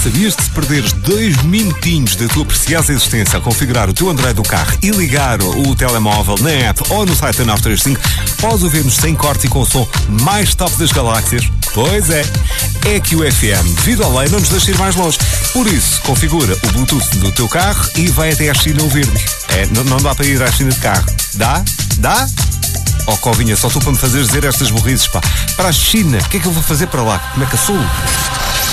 Sabias que se perderes 2 minutinhos da tua preciosa existência a configurar o teu Android do carro e ligar o telemóvel na app ou no site da 935, podes ouvir-nos sem corte e com o som mais top das galáxias? Pois é que o FM, devido à lei, não nos deixa ir mais longe. Por isso, configura o Bluetooth do teu carro e vai até à China ouvir-nos. Não dá para ir à China de carro. Dá? Oh, Covinha, só tu para me fazeres dizer estas burrices, pá. Para a China, o que é que eu vou fazer para lá? Como é que eu sou?